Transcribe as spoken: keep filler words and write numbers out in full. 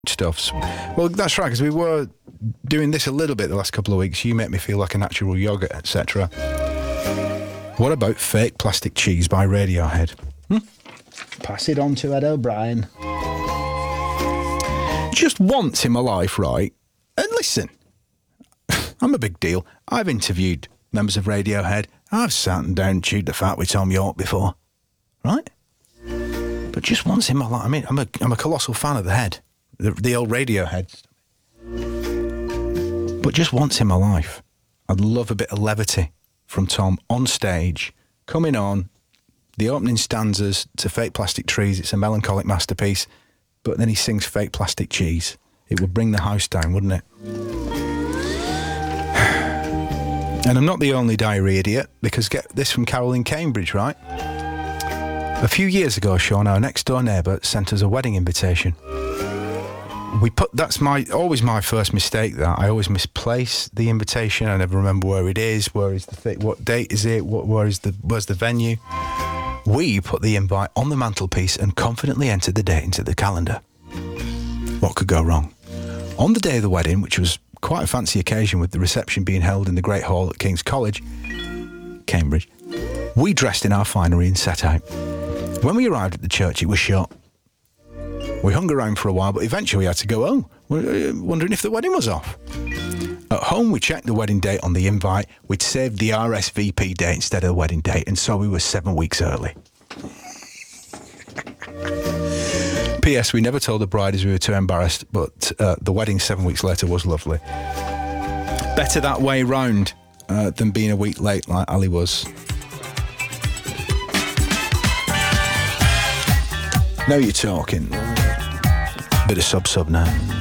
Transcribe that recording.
stuffs. Well, that's right, because we were doing this a little bit the last couple of weeks. You make me feel like a natural yogurt, et cetera. What about Fake Plastic Cheese by Radiohead? Hmm? Pass it on to Ed O'Brien. Just once in my life, right? And listen, I'm a big deal. I've interviewed members of Radiohead. I've sat down and chewed the fat with Tom York before, right? But just once in my life, I mean, I'm a I'm a colossal fan of the Head, the, the old Radiohead. But just once in my life, I'd love a bit of levity from Tom on stage, coming on, the opening stanzas to Fake Plastic Trees. It's a melancholic masterpiece, but then he sings Fake Plastic Cheese. It would bring the house down, wouldn't it? And I'm not the only diary idiot, because get this from Carol in Cambridge, right? A few years ago, Sean, our next door neighbour sent us a wedding invitation. We put that's my always my first mistake. That I always misplace the invitation. I never remember where it is. Where is the th- what date is it? What where is the where's the venue? We put the invite on the mantelpiece and confidently entered the date into the calendar. What could go wrong? On the day of the wedding, which was quite a fancy occasion with the reception being held in the Great Hall at King's College, Cambridge, we dressed in our finery and set out. When we arrived at the church, it was shut. We hung around for a while, but eventually we had to go home, wondering if the wedding was off. At home, we checked the wedding date on the invite. We'd saved the R S V P date instead of the wedding date, and so we were seven weeks early. P S. We never told the bride as we were too embarrassed, but uh, the wedding seven weeks later was lovely. Better that way round uh, than being a week late like Ali was. Now you're talking. Bit of sub-sub now.